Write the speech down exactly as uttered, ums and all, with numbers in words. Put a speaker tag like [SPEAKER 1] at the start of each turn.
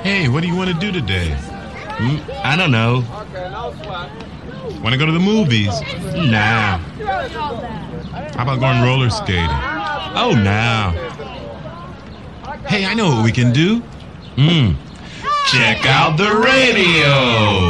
[SPEAKER 1] Hey, what do you want to do today? Hmm? I don't know. Want to go to the movies? Nah. How about going roller skating? Oh, nah. Hey, I know what we can do. Hmm. Check out the radio.